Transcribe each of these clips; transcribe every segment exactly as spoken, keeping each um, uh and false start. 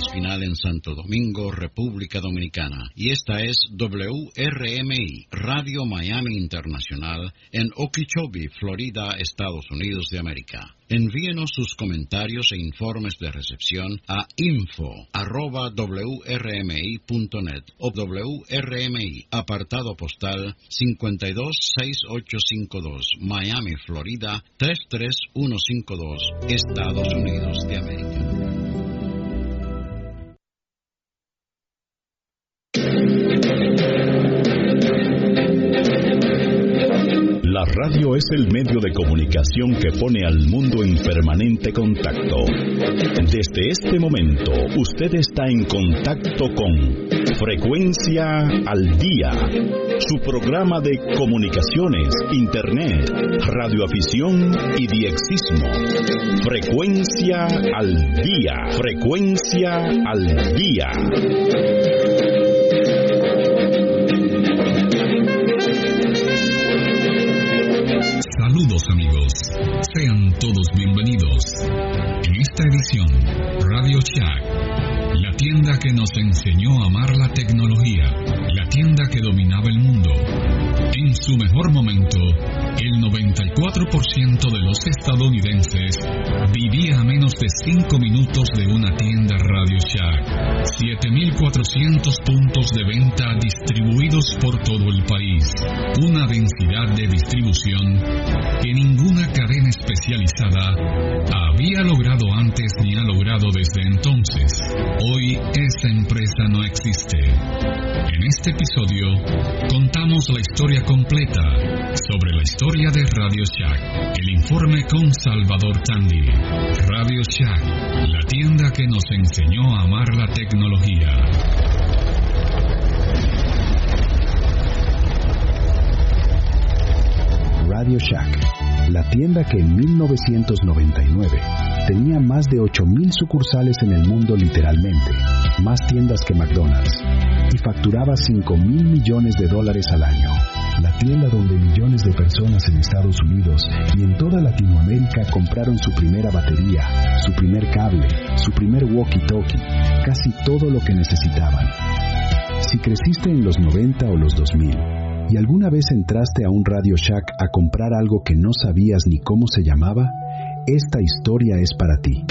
es final en Santo Domingo, República Dominicana. Y esta es W R M I, Radio Miami Internacional, en Okeechobee, Florida, Estados Unidos de América. Envíenos sus comentarios e informes de recepción a info arroba w r m i punto net o W R M I, apartado postal cinco dos seis ocho cinco dos, Miami, Florida tres tres uno cinco dos, Estados Unidos de América. La radio es el medio de comunicación que pone al mundo en permanente contacto. Desde este momento, usted está en contacto con Frecuencia al Día, su programa de comunicaciones, internet, radioafición y diexismo. Frecuencia al Día, Frecuencia al Día. Saludos amigos, sean todos bienvenidos. En esta edición, Radio Shack, la tienda que nos enseñó a amar la tecnología, la tienda que dominaba el mundo. En su mejor momento, el noventa y cuatro por ciento de los estadounidenses vivía a menos de cinco minutos de una tienda Radio Shack. siete mil cuatrocientos puntos de venta distribuidos por todo el país. Una densidad de distribución que ninguna cadena especializada había logrado antes ni ha logrado desde entonces. Hoy esa empresa no existe. En este episodio contamos la historia completa sobre la historia de Radio Shack. El informe con Salvador Tandy. Radio Shack, la tienda que nos enseñó a amar la tecnología. Radio Shack, la tienda que en mil novecientos noventa y nueve tenía más de ocho mil sucursales en el mundo literalmente, más tiendas que McDonald's, y facturaba cinco mil millones de dólares al año. La tienda donde millones de personas en Estados Unidos y en toda Latinoamérica compraron su primera batería, su primer cable, su primer walkie-talkie, casi todo lo que necesitaban. Si creciste en los noventa o los dos mil, y alguna vez entraste a un Radio Shack a comprar algo que no sabías ni cómo se llamaba, esta historia es para ti.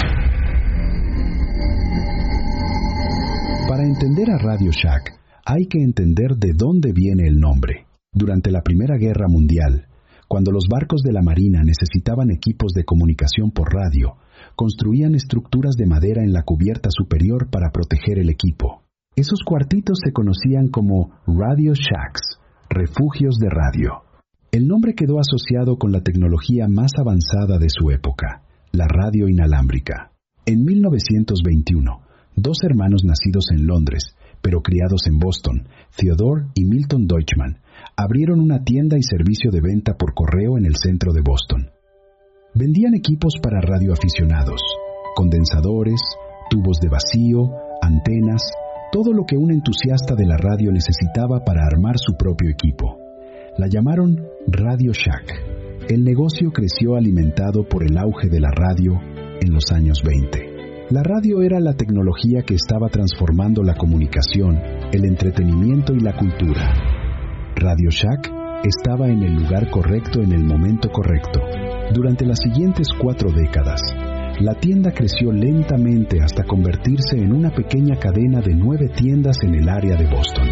Para entender a Radio Shack, hay que entender de dónde viene el nombre. Durante la Primera Guerra Mundial, cuando los barcos de la Marina necesitaban equipos de comunicación por radio, construían estructuras de madera en la cubierta superior para proteger el equipo. Esos cuartitos se conocían como Radio Shacks, refugios de radio. El nombre quedó asociado con la tecnología más avanzada de su época, la radio inalámbrica. En mil novecientos veintiuno, dos hermanos nacidos en Londres, pero criados en Boston, Theodore y Milton Deutschman, abrieron una tienda y servicio de venta por correo en el centro de Boston. Vendían equipos para radioaficionados, condensadores, tubos de vacío, antenas, todo lo que un entusiasta de la radio necesitaba para armar su propio equipo. La llamaron Radio Shack. El negocio creció alimentado por el auge de la radio en los años veinte. La radio era la tecnología que estaba transformando la comunicación, el entretenimiento y la cultura. Radio Shack estaba en el lugar correcto en el momento correcto. Durante las siguientes cuatro décadas, la tienda creció lentamente hasta convertirse en una pequeña cadena de nueve tiendas en el área de Boston.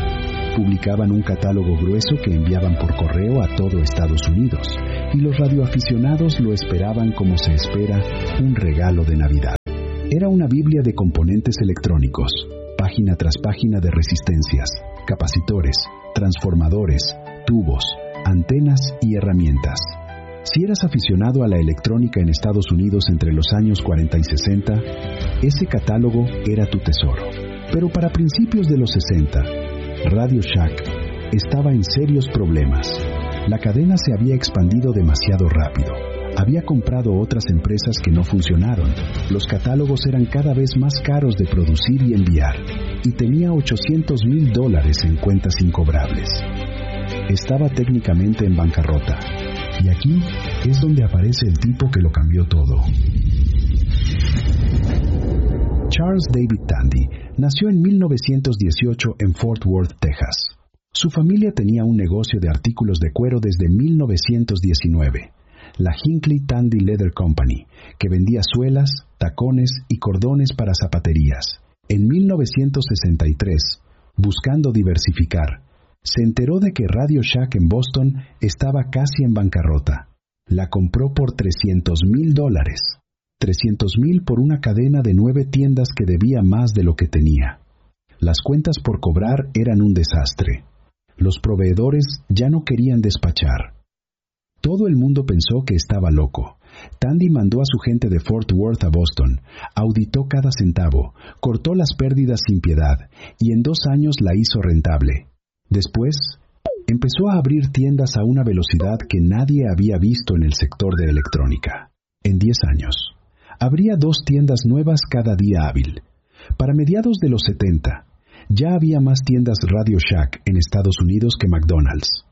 Publicaban un catálogo grueso que enviaban por correo a todo Estados Unidos, y los radioaficionados lo esperaban como se espera un regalo de Navidad. Era una biblia de componentes electrónicos, página tras página de resistencias, capacitores, transformadores, tubos, antenas y herramientas. Si eras aficionado a la electrónica en Estados Unidos entre los años cuarenta y sesenta, ese catálogo era tu tesoro. Pero para principios de los sesenta, Radio Shack estaba en serios problemas. La cadena se había expandido demasiado rápido. Había comprado otras empresas que no funcionaron. Los catálogos eran cada vez más caros de producir y enviar, y tenía ochocientos mil dólares en cuentas incobrables. Estaba técnicamente en bancarrota. Y aquí es donde aparece el tipo que lo cambió todo. Charles David Tandy nació en mil novecientos dieciocho en Fort Worth, Texas. Su familia tenía un negocio de artículos de cuero desde mil novecientos diecinueve, la Hinckley Tandy Leather Company, que vendía suelas, tacones y cordones para zapaterías. En mil novecientos sesenta y tres, buscando diversificar, se enteró de que Radio Shack en Boston estaba casi en bancarrota. La compró por trescientos mil dólares. trescientos mil por una cadena de nueve tiendas que debía más de lo que tenía. Las cuentas por cobrar eran un desastre. Los proveedores ya no querían despachar. Todo el mundo pensó que estaba loco. Tandy mandó a su gente de Fort Worth a Boston, auditó cada centavo, cortó las pérdidas sin piedad y en dos años la hizo rentable. Después, empezó a abrir tiendas a una velocidad que nadie había visto en el sector de electrónica. En diez años, abría dos tiendas nuevas cada día hábil. Para mediados de los setenta, ya había más tiendas Radio Shack en Estados Unidos que McDonald's.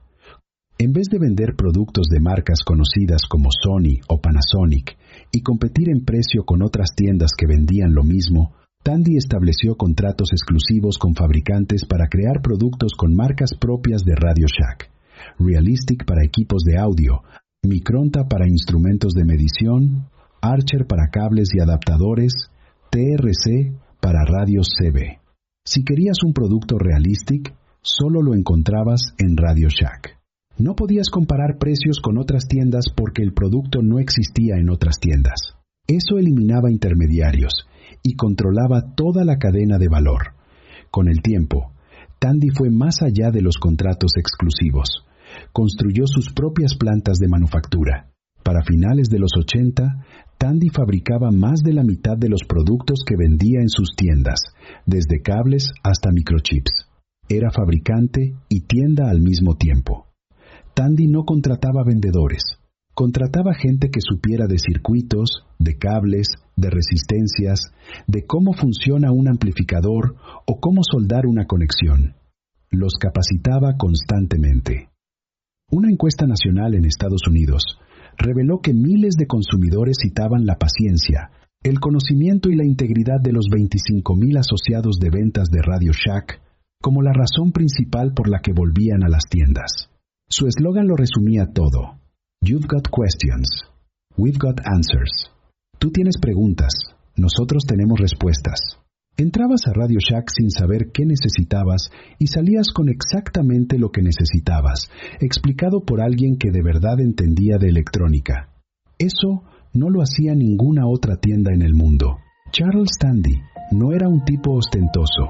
En vez de vender productos de marcas conocidas como Sony o Panasonic y competir en precio con otras tiendas que vendían lo mismo, Tandy estableció contratos exclusivos con fabricantes para crear productos con marcas propias de Radio Shack. Realistic para equipos de audio, Micronta para instrumentos de medición, Archer para cables y adaptadores, T R C para radios C B. Si querías un producto Realistic, solo lo encontrabas en Radio Shack. No podías comparar precios con otras tiendas porque el producto no existía en otras tiendas. Eso eliminaba intermediarios y controlaba toda la cadena de valor. Con el tiempo, Tandy fue más allá de los contratos exclusivos. Construyó sus propias plantas de manufactura. Para finales de los ochenta, Tandy fabricaba más de la mitad de los productos que vendía en sus tiendas, desde cables hasta microchips. Era fabricante y tienda al mismo tiempo. Tandy no contrataba vendedores. Contrataba gente que supiera de circuitos, de cables, de resistencias, de cómo funciona un amplificador o cómo soldar una conexión. Los capacitaba constantemente. Una encuesta nacional en Estados Unidos reveló que miles de consumidores citaban la paciencia, el conocimiento y la integridad de los veinticinco mil asociados de ventas de Radio Shack como la razón principal por la que volvían a las tiendas. Su eslogan lo resumía todo. You've got questions. We've got answers. Tú tienes preguntas. Nosotros tenemos respuestas. Entrabas a Radio Shack sin saber qué necesitabas y salías con exactamente lo que necesitabas, explicado por alguien que de verdad entendía de electrónica. Eso no lo hacía ninguna otra tienda en el mundo. Charles Tandy no era un tipo ostentoso.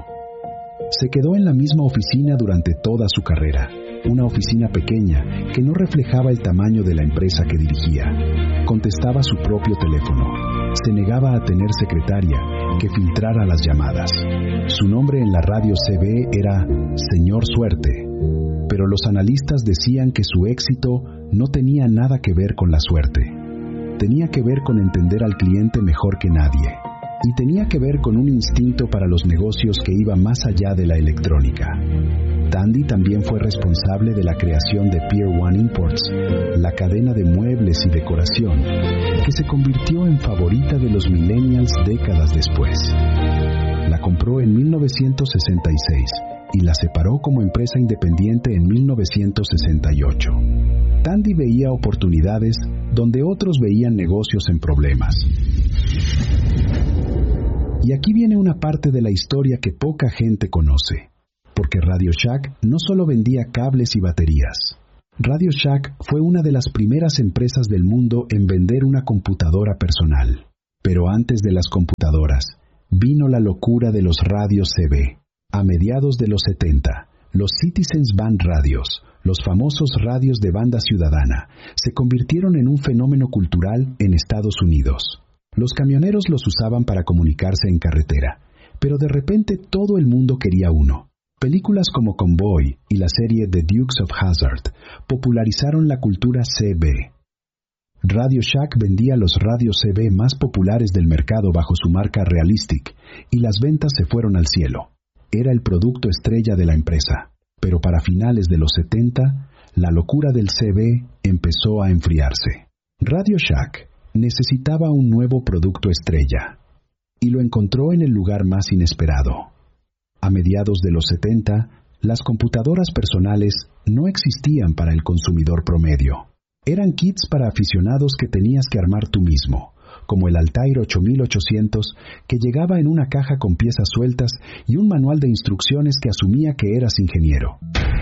Se quedó en la misma oficina durante toda su carrera. Una oficina pequeña que no reflejaba el tamaño de la empresa que dirigía. Contestaba su propio teléfono. Se negaba a tener secretaria que filtrara las llamadas. Su nombre en la radio C B era Señor Suerte, pero los analistas decían que su éxito no tenía nada que ver con la suerte. Tenía que ver con entender al cliente mejor que nadie. Y tenía que ver con un instinto para los negocios que iba más allá de la electrónica. Tandy también fue responsable de la creación de Pier One Imports, la cadena de muebles y decoración, que se convirtió en favorita de los millennials décadas después. La compró en mil novecientos sesenta y seis y la separó como empresa independiente en mil novecientos sesenta y ocho. Tandy veía oportunidades donde otros veían negocios en problemas. Y aquí viene una parte de la historia que poca gente conoce. Porque Radio Shack no solo vendía cables y baterías. Radio Shack fue una de las primeras empresas del mundo en vender una computadora personal. Pero antes de las computadoras, vino la locura de los radios C B. A mediados de los setenta, los Citizens Band Radios, los famosos radios de banda ciudadana, se convirtieron en un fenómeno cultural en Estados Unidos. Los camioneros los usaban para comunicarse en carretera, pero de repente todo el mundo quería uno. Películas como Convoy y la serie The Dukes of Hazzard popularizaron la cultura C B. Radio Shack vendía los radios C B más populares del mercado bajo su marca Realistic, y las ventas se fueron al cielo. Era el producto estrella de la empresa, pero para finales de los setenta, la locura del C B empezó a enfriarse. Radio Shack necesitaba un nuevo producto estrella. y lo encontró en el lugar más inesperado. A mediados de los setenta, las computadoras personales no existían para el consumidor promedio. Eran kits para aficionados que tenías que armar tú mismo, como el Altair ocho mil ochocientos, que llegaba en una caja con piezas sueltas y un manual de instrucciones que asumía que eras ingeniero.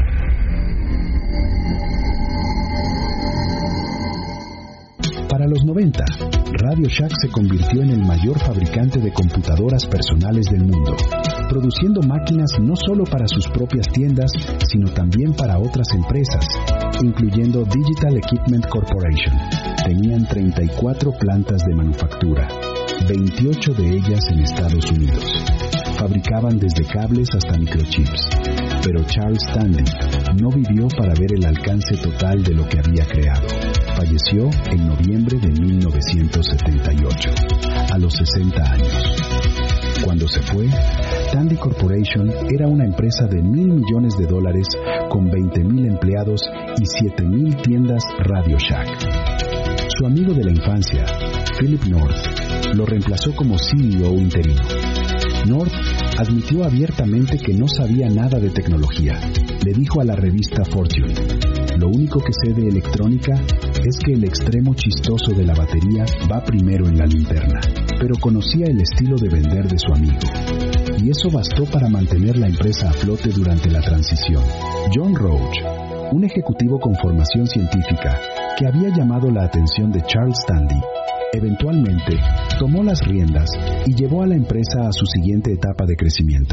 Para los noventa, Radio Shack se convirtió en el mayor fabricante de computadoras personales del mundo, produciendo máquinas no solo para sus propias tiendas, sino también para otras empresas, incluyendo Digital Equipment Corporation. Tenían treinta y cuatro plantas de manufactura, veintiocho de ellas en Estados Unidos. Fabricaban desde cables hasta microchips. Pero Charles Tandy no vivió para ver el alcance total de lo que había creado. Falleció en noviembre de mil novecientos setenta y ocho, a los sesenta años. Cuando se fue, Tandy Corporation era una empresa de mil millones de dólares con veinte mil empleados y siete mil tiendas Radio Shack. Su amigo de la infancia, Philip North, lo reemplazó como C E O interino. North admitió abiertamente que no sabía nada de tecnología. Le dijo a la revista Fortune: "Lo único que sé de electrónica es que el extremo chistoso de la batería va primero en la linterna", pero conocía el estilo de vender de su amigo. Y eso bastó para mantener la empresa a flote durante la transición. John Roach, un ejecutivo con formación científica que había llamado la atención de Charles Tandy, eventualmente tomó las riendas y llevó a la empresa a su siguiente etapa de crecimiento.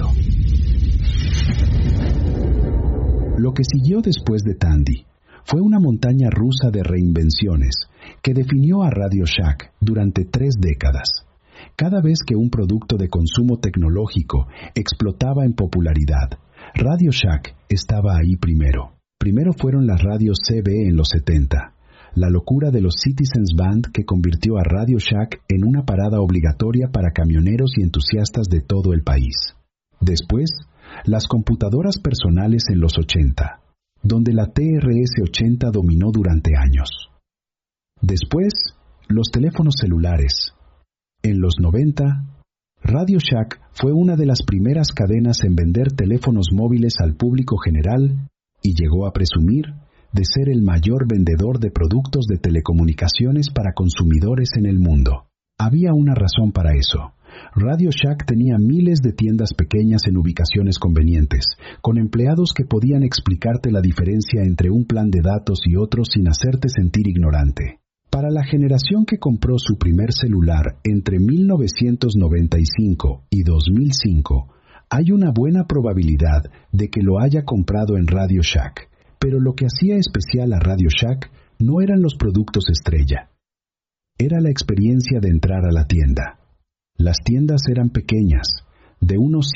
Lo que siguió después de Tandy fue una montaña rusa de reinvenciones que definió a Radio Shack durante tres décadas. Cada vez que un producto de consumo tecnológico explotaba en popularidad, Radio Shack estaba ahí primero. Primero fueron las radios C B en los setenta. La locura de los Citizens Band que convirtió a Radio Shack en una parada obligatoria para camioneros y entusiastas de todo el país. Después, las computadoras personales en los ochenta, donde la T R S ochenta dominó durante años. Después, los teléfonos celulares. En los noventa, Radio Shack fue una de las primeras cadenas en vender teléfonos móviles al público general y llegó a presumir de ser el mayor vendedor de productos de telecomunicaciones para consumidores en el mundo. Había una razón para eso. Radio Shack tenía miles de tiendas pequeñas en ubicaciones convenientes, con empleados que podían explicarte la diferencia entre un plan de datos y otro sin hacerte sentir ignorante. Para la generación que compró su primer celular entre mil novecientos noventa y cinco y dos mil cinco, hay una buena probabilidad de que lo haya comprado en Radio Shack. Pero lo que hacía especial a Radio Shack no eran los productos estrella. Era la experiencia de entrar a la tienda. Las tiendas eran pequeñas, de unos